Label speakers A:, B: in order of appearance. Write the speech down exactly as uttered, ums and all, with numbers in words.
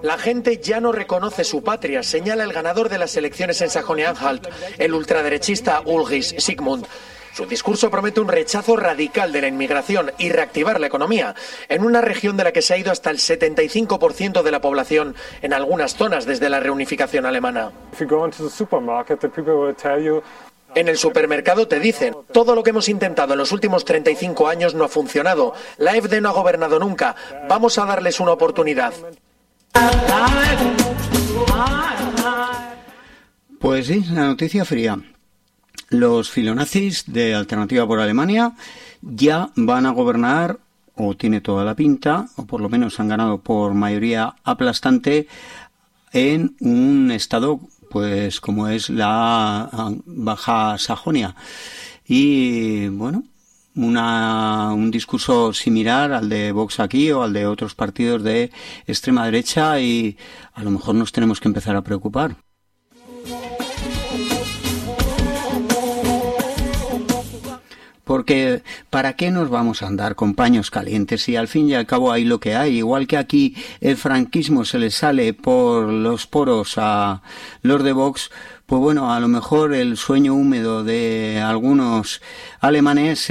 A: La gente ya no reconoce su patria, señala el ganador de las elecciones en Sajonia-Anhalt, el ultraderechista Ulrich Sigmund. Su discurso promete un rechazo radical de la inmigración y reactivar la economía en una región de la que se ha ido hasta el setenta y cinco por ciento de la población en algunas zonas desde la reunificación alemana. En el supermercado te dicen, todo lo que hemos intentado en los últimos treinta y cinco años no ha funcionado, la A F D no ha gobernado nunca, vamos a darles una oportunidad.
B: Pues sí, la noticia fría. Los filonazis de Alternativa por Alemania ya van a gobernar, o tiene toda la pinta, o por lo menos han ganado por mayoría aplastante en un estado pues como es la Baja Sajonia. Y bueno, una, un discurso similar al de Vox aquí o al de otros partidos de extrema derecha, y a lo mejor nos tenemos que empezar a preocupar. Porque ¿para qué nos vamos a andar con paños calientes si al fin y al cabo hay lo que hay? Igual que aquí el franquismo se le sale por los poros a los de Vox, pues bueno, a lo mejor el sueño húmedo de algunos alemanes